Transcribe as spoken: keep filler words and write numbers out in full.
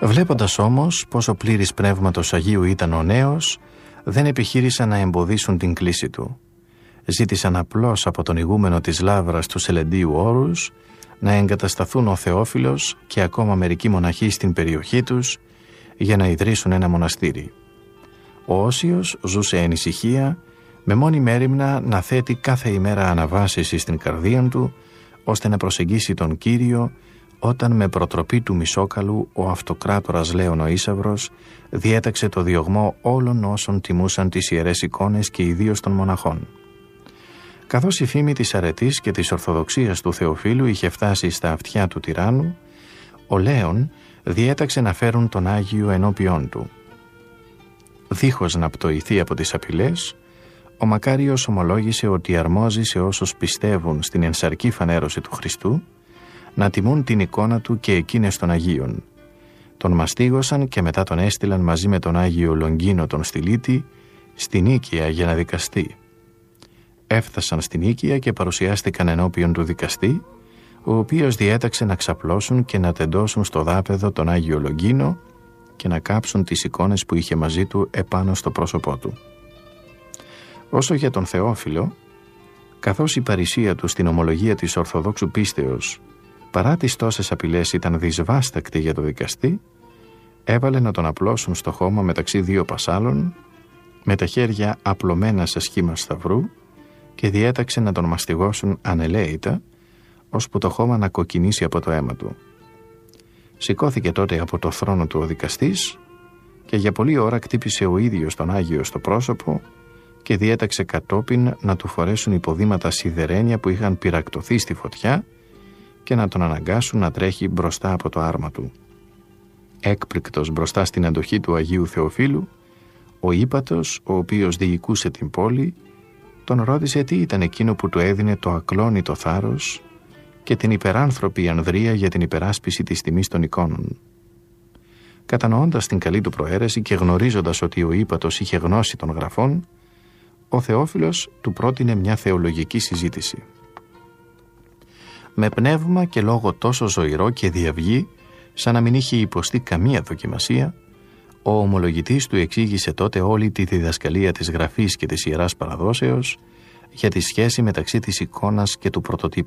Βλέποντας όμως πόσο πλήρης πνεύματος Αγίου ήταν ο νέος, δεν επιχείρησαν να εμποδίσουν την κλίση του. Ζήτησαν απλώς από τον ηγούμενο της Λάβρας του Σελεντίου Όρους να εγκατασταθούν ο Θεόφιλος και ακόμα μερικοί μοναχοί στην περιοχή τους για να ιδρύσουν ένα μοναστήρι. Ο Όσιος ζούσε εν ησυχία, με μόνη μέριμνα να θέτει κάθε ημέρα αναβάσεις στην καρδία του, ώστε να προσεγγίσει τον Κύριο, όταν με προτροπή του Μισόκαλου ο αυτοκράτορας Λέων ο Ίσαυρος διέταξε το διωγμό όλων όσων τιμούσαν τις ιερές εικόνες και ιδίως των μοναχών. Καθώς η φήμη της αρετής και της ορθοδοξίας του Θεοφύλου είχε φτάσει στα αυτιά του τυράννου, ο Λέων διέταξε να φέρουν τον Άγιο ενώπιόν του. Δίχως να πτωηθεί από τις απειλές, ο Μακάριος ομολόγησε ότι αρμόζει σε όσους πιστεύουν στην ενσαρκή φανέρωση του Χριστού να τιμούν την εικόνα του και εκείνες των Αγίων. Τον μαστίγωσαν και μετά τον έστειλαν μαζί με τον Άγιο Λονγκίνο τον Στυλίτη στην Νίκαια για να δικαστεί. Έφτασαν στην Νίκαια και παρουσιάστηκαν ενώπιον του δικαστή, ο οποίος διέταξε να ξαπλώσουν και να τεντώσουν στο δάπεδο τον Άγιο Λονγκίνο και να κάψουν τις εικόνες που είχε μαζί του επάνω στο πρόσωπό του. Όσο για τον Θεόφιλο, καθώς η παρησία του στην ομολογία της Ορθοδόξου πίστεως παρά τις τόσες απειλές ήταν δυσβάστακτη για το δικαστή, έβαλε να τον απλώσουν στο χώμα μεταξύ δύο πασάλων, με τα χέρια απλωμένα σε σχήμα σταυρού, και διέταξε να τον μαστιγώσουν ανελαίητα, ώσπου το χώμα να κοκκινήσει από το αίμα του. Σηκώθηκε τότε από το θρόνο του ο δικαστής και για πολλή ώρα κτύπησε ο ίδιος τον Άγιο στο πρόσωπο και διέταξε κατόπιν να του φορέσουν υποδήματα σιδερένια που είχαν πυρακτωθεί στη φωτιά και να τον αναγκάσουν να τρέχει μπροστά από το άρμα του. Έκπληκτος μπροστά στην αντοχή του Αγίου Θεοφύλου, ο ύπατος, ο οποίος διοικούσε την πόλη, τον ρώτησε τι ήταν εκείνο που του έδινε το ακλόνητο θάρρος και την υπεράνθρωπη ανδρεία για την υπεράσπιση της τιμής των εικόνων. Κατανοώντας την καλή του προαίρεση και γνωρίζοντας ότι ο ύπατος είχε γνώση των γραφών, ο Θεόφιλος του πρότεινε μια θεολογική συζήτηση. Με πνεύμα και λόγο τόσο ζωηρό και διαυγή, σαν να μην είχε υποστεί καμία δοκιμασία, ο ομολογητής του εξήγησε τότε όλη τη διδασκαλία της Γραφής και της Ιεράς Παραδόσεως για τη σχέση μεταξύ της εικόνας και του πρωτοτύπου.